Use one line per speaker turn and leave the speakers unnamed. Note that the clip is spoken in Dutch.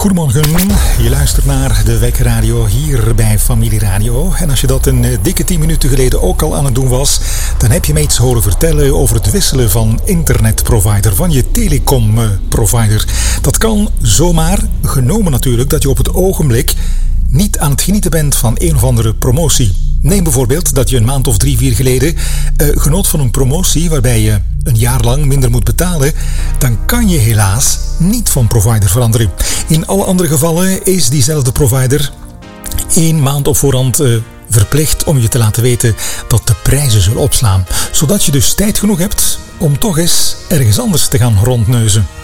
Goedemorgen, je luistert naar de Wekradio hier bij Familie Radio. En als je dat een dikke 10 minuten geleden ook al aan het doen was, dan heb je me iets horen vertellen over het wisselen van internetprovider, van je telecomprovider. Dat kan zomaar, genomen natuurlijk dat je op het ogenblik niet aan het genieten bent van een of andere promotie. Neem bijvoorbeeld dat je een maand of 3-4 geleden genoot van een promotie waarbij je een jaar lang minder moet betalen. Dan kan je helaas niet van provider veranderen. In alle andere gevallen is diezelfde provider 1 maand op voorhand verplicht om je te laten weten dat de prijzen zullen opslaan. Zodat je dus tijd genoeg hebt om toch eens ergens anders te gaan rondneuzen.